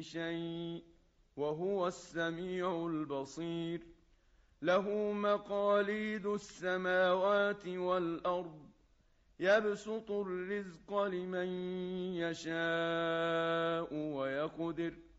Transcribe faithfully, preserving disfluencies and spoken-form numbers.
شيء وهو السميع البصير. له مقاليد السماوات والأرض يبسط الرزق لمن يشاء ويقدر